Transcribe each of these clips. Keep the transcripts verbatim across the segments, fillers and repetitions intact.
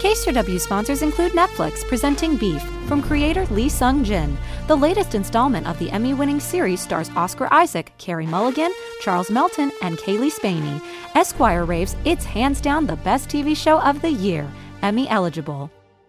K C R W sponsors include Netflix presenting Beef from creator Lee Sung-jin. The latest installment of the Emmy-winning series stars Oscar Isaac, Carey Mulligan, Charles Melton, and Kaylee Spaney. Esquire raves it's hands down the best T V show of the year, Emmy eligible.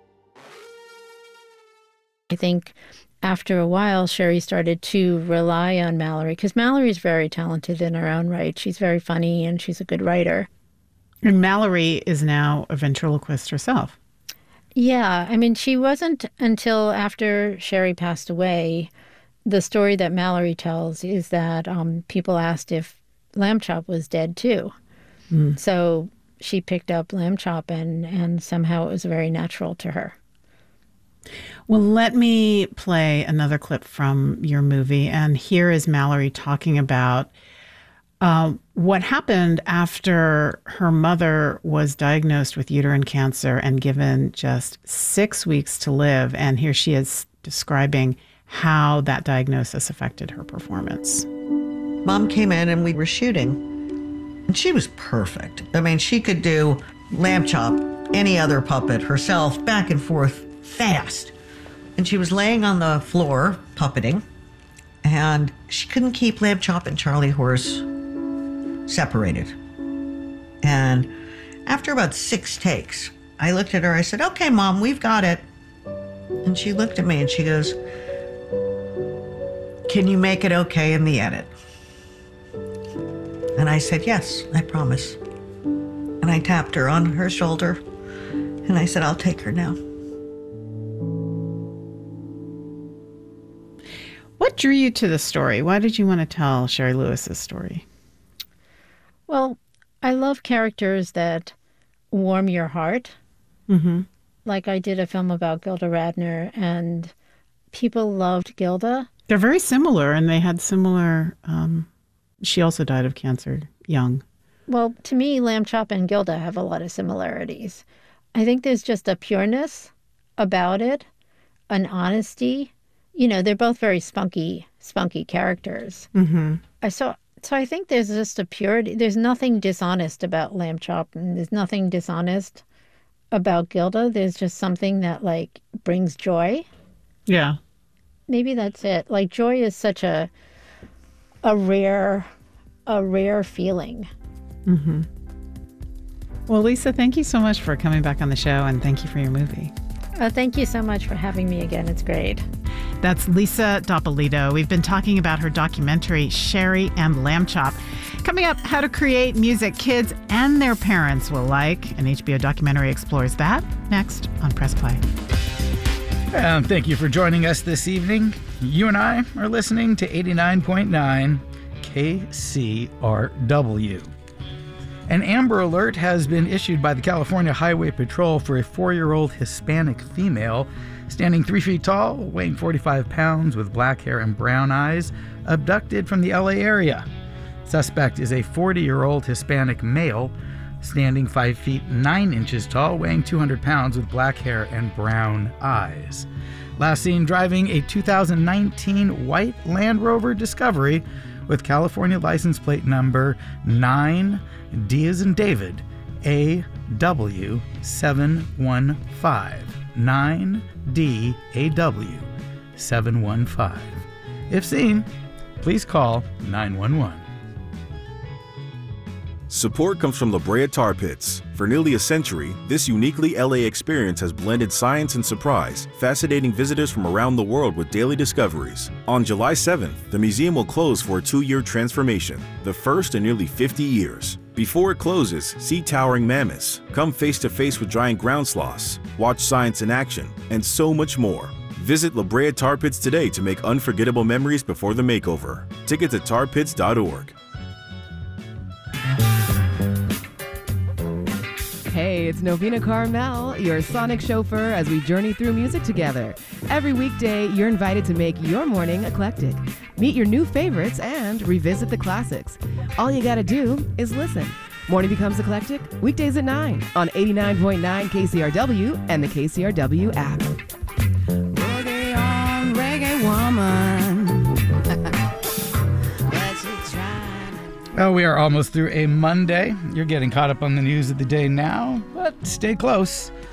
I think after a while, Sherry started to rely on Mallory because Mallory is very talented in her own right. She's very funny and she's a good writer. And Mallory is now a ventriloquist herself. Yeah. I mean, she wasn't until after Sherry passed away. The story that Mallory tells is that um, people asked if Lamb Chop was dead, too. Mm. So she picked up Lamb Chop and, and somehow it was very natural to her. Well, let me play another clip from your movie. And here is Mallory talking about uh, what happened after her mother was diagnosed with uterine cancer and given just six weeks to live. And here she is describing how that diagnosis affected her performance. Mom came in and we were shooting. And she was perfect. I mean, she could do Lamb Chop, any other puppet herself, back and forth fast. And she was laying on the floor, puppeting, and she couldn't keep Lamb Chop and Charlie Horse separated. And after about six takes, I looked at her, I said, "Okay, Mom, we've got it." And she looked at me and she goes, "Can you make it okay in the edit?" And I said, "Yes, I promise." And I tapped her on her shoulder and I said, "I'll take her now." What drew you to the story? Why did you want to tell Shari Lewis's story? Well, I love characters that warm your heart. Mm-hmm. Like I did a film about Gilda Radner, and people loved Gilda. They're very similar, and they had similar... Um, she also died of cancer young. Well, to me, Lamb Chop and Gilda have a lot of similarities. I think there's just a pureness about it, an honesty. You know, they're both very spunky, spunky characters. Mm-hmm. I saw... So I think there's just a purity. There's nothing dishonest about Lamb Chop, and there's nothing dishonest about Gilda. There's just something that, like, brings joy. Yeah. Maybe that's it. Like, joy is such a a rare, a rare feeling. Mm-hmm. Well, Lisa, thank you so much for coming back on the show, and thank you for your movie. Uh, thank you so much for having me again. It's great. That's Lisa Doppolito. We've been talking about her documentary, Sherry and Lamb Chop. Coming up, how to create music kids and their parents will like. An H B O documentary explores that next on Press Play. And thank you for joining us this evening. You and I are listening to eighty-nine point nine K C R W. An Amber Alert has been issued by the California Highway Patrol for a four-year-old Hispanic female standing three feet tall, weighing forty-five pounds, with black hair and brown eyes, abducted from the L A area. Suspect is a forty-year-old Hispanic male standing five feet nine inches tall, weighing two hundred pounds, with black hair and brown eyes. Last seen driving a two thousand nineteen white Land Rover Discovery with California license plate number nine D as in David, A W seven one five. nine D A W seven one five. If seen, please call nine one one. Support comes from La Brea Tar Pits. For nearly a century, this uniquely L A experience has blended science and surprise, fascinating visitors from around the world with daily discoveries. On July seventh, the museum will close for a two-year transformation, the first in nearly fifty years. Before it closes, see towering mammoths, come face-to-face with giant ground sloths, watch science in action, and so much more. Visit La Brea Tar Pits today to make unforgettable memories before the makeover. Tickets at tar pits dot org. Hey, it's Novena Carmel, your sonic chauffeur as we journey through music together. Every weekday, you're invited to make your morning eclectic. Meet your new favorites and revisit the classics. All you gotta do is listen. Morning becomes eclectic, weekdays at nine on eighty-nine point nine K C R W and the K C R W app. Boogie on, reggae woman. Well, we are almost through a Monday. You're getting caught up on the news of the day now, but stay close.